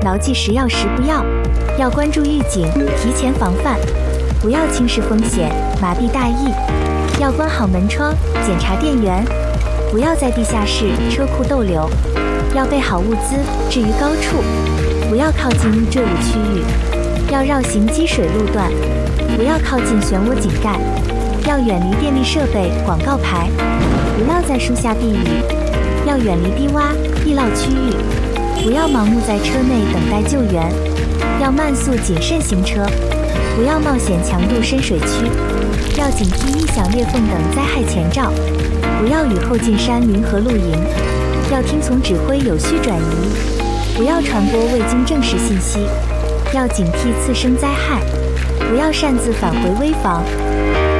牢记食药时不要，要关注预警，提前防范，不要轻视风险，麻痹大意，要关好门窗，检查电源，不要在地下室、车库逗留，要备好物资，置于高处，不要靠近易坠物区域，要绕行积水路段，不要靠近漩涡井盖，要远离电力设备、广告牌，不要在树下避雨，要远离低洼、地涝区域，不要盲目在车内等待救援，要慢速谨慎行车，不要冒险强渡深水区，要警惕异响、裂缝等灾害前兆，不要雨后进山林和露营，要听从指挥有序转移，不要传播未经证实信息，要警惕次生灾害，不要擅自返回危房。